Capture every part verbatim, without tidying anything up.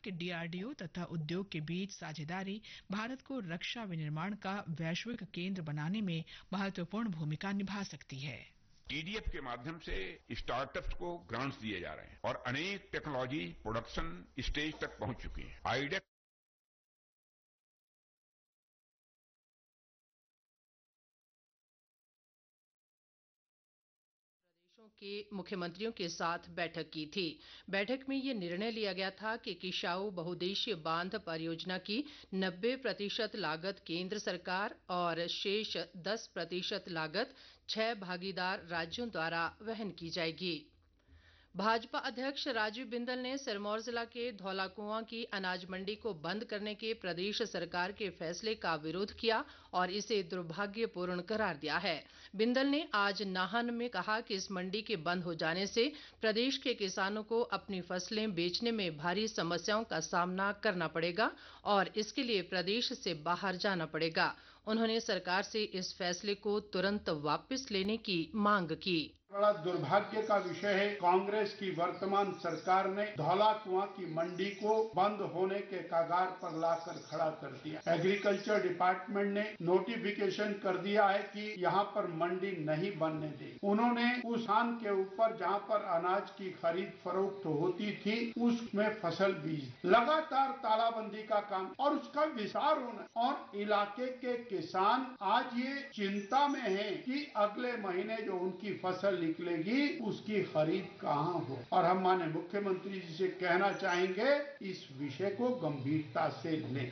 के डीआरडीओ तथा उद्योग के बीच साझेदारी भारत को रक्षा विनिर्माण का वैश्विक केंद्र बनाने में महत्वपूर्ण भूमिका निभा सकती है। टीडीएफ के माध्यम से स्टार्टअप्स को ग्रांट्स दिए जा रहे हैं और अनेक टेक्नोलॉजी प्रोडक्शन स्टेज तक पहुंच चुकी है। आईडेक्स के मुख्यमंत्रियों के साथ बैठक की थी। बैठक में ये निर्णय लिया गया था कि किशाऊ बहुउद्देशीय बांध परियोजना की नब्बे प्रतिशत लागत केंद्र सरकार और शेष दस प्रतिशत लागत छह भागीदार राज्यों द्वारा वहन की जाएगी। भाजपा अध्यक्ष राजीव बिंदल ने सिरमौर जिला के धौलाकुआं की अनाज मंडी को बंद करने के प्रदेश सरकार के फैसले का विरोध किया और इसे दुर्भाग्यपूर्ण करार दिया है। बिंदल ने आज नाहन में कहा कि इस मंडी के बंद हो जाने से प्रदेश के किसानों को अपनी फसलें बेचने में भारी समस्याओं का सामना करना पड़ेगा और इसके लिए प्रदेश से बाहर जाना पड़ेगा। उन्होंने सरकार से इस फैसले को तुरंत वापस लेने की मांग की। बड़ा दुर्भाग्य का विषय है, कांग्रेस की वर्तमान सरकार ने धौलाकुआं की मंडी को बंद होने के कगार पर लाकर खड़ा कर दिया। एग्रीकल्चर डिपार्टमेंट ने नोटिफिकेशन कर दिया है कि यहाँ पर मंडी नहीं बनने दे। उन्होंने उस स्थान के ऊपर जहाँ पर अनाज की खरीद फरोख्त होती थी उसमें फसल बीज लगातार तालाबंदी का काम और उसका विस्तार होना और इलाके के किसान आज ये चिंता में है कि अगले महीने जो उनकी फसल निकलेगी उसकी खरीद कहाँ हो। और हम माननीय मुख्यमंत्री जी से कहना चाहेंगे इस विषय को गंभीरता से लें।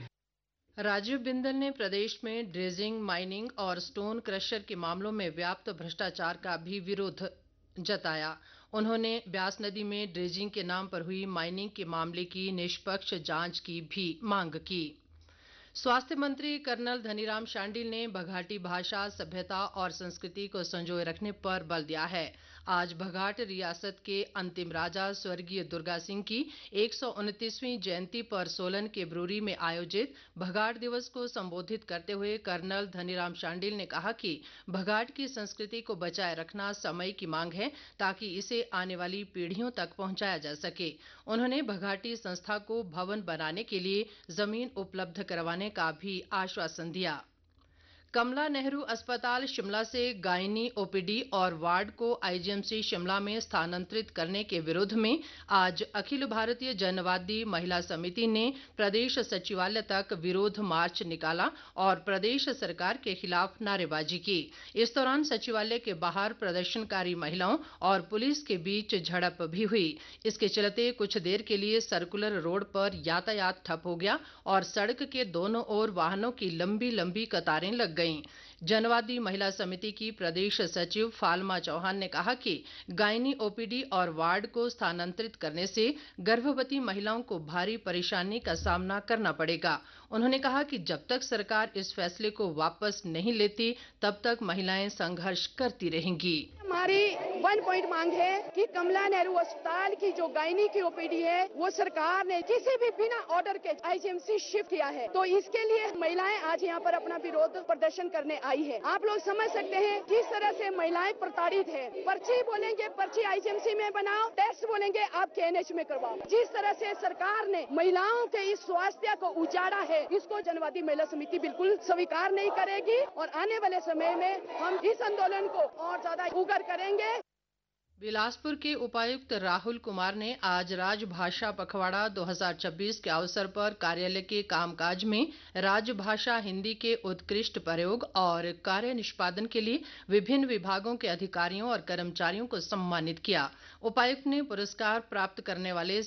राजीव बिंदल ने प्रदेश में ड्रेजिंग, माइनिंग और स्टोन क्रशर के मामलों में व्याप्त भ्रष्टाचार का भी विरोध जताया। उन्होंने ब्यास नदी में ड्रेजिंग के नाम पर हुई माइनिंग के मामले की निष्पक्ष जांच की भी मांग की। स्वास्थ्य मंत्री कर्नल धनीराम शांडिल ने बघाटी भाषा, सभ्यता और संस्कृति को संजोए रखने पर बल दिया है। आज बघाट रियासत के अंतिम राजा स्वर्गीय दुर्गा सिंह की एक सौ उनतीसवीं जयंती पर सोलन के ब्रूरी में आयोजित बघाट दिवस को संबोधित करते हुए कर्नल धनीराम शांडिल ने कहा कि बघाट की संस्कृति को बचाए रखना समय की मांग है ताकि इसे आने वाली पीढ़ियों तक पहुंचाया जा सके। उन्होंने बघाटी संस्था को भवन बनाने के लिए जमीन उपलब्ध करवाने का भी आश्वासन दिया। कमला नेहरू अस्पताल शिमला से गायनी ओपीडी और वार्ड को आईजीएमसी शिमला में स्थानांतरित करने के विरोध में आज अखिल भारतीय जनवादी महिला समिति ने प्रदेश सचिवालय तक विरोध मार्च निकाला और प्रदेश सरकार के खिलाफ नारेबाजी की। इस दौरान सचिवालय के बाहर प्रदर्शनकारी महिलाओं और पुलिस के बीच झड़प भी हुई। इसके चलते कुछ देर के लिए सर्कुलर रोड पर यातायात ठप हो गया और सड़क के दोनों ओर वाहनों की लंबी लंबी कतारें लग गई। जनवादी महिला समिति की प्रदेश सचिव फालमा चौहान ने कहा कि गायनी ओपीडी और वार्ड को स्थानांतरित करने से गर्भवती महिलाओं को भारी परेशानी का सामना करना पड़ेगा। उन्होंने कहा कि जब तक सरकार इस फैसले को वापस नहीं लेती तब तक महिलाएं संघर्ष करती रहेंगी। हमारी वन पॉइंट मांग है कि कमला नेहरू अस्पताल की जो गायनी की ओपीडी है वो सरकार ने किसी भी बिना ऑर्डर के आईजीएमसी शिफ्ट किया है, तो इसके लिए महिलाएं आज यहाँ पर अपना विरोध प्रदर्शन करने आई है। आप लोग समझ सकते हैं किस तरह से महिलाएं प्रताड़ित है। पर्ची बोलेंगे पर्ची आईजीएमसी में बनाओ, टेस्ट बोलेंगे आप केएनएच में करवाओ। जिस तरह से सरकार ने महिलाओं के इस स्वास्थ्य को उजाड़ा है इसको जनवादी महिला समिति बिल्कुल स्वीकार नहीं करेगी और आने वाले समय में हम इस आंदोलन को और ज्यादा उग्र करेंगे। बिलासपुर के उपायुक्त राहुल कुमार ने आज राजभाषा पखवाड़ा दो हज़ार छब्बीस के अवसर पर कार्यालय के कामकाज में राजभाषा हिंदी के उत्कृष्ट प्रयोग और कार्य निष्पादन के लिए विभिन्न विभागों के अधिकारियों और कर्मचारियों को सम्मानित किया। उपायुक्त ने पुरस्कार प्राप्त करने वाले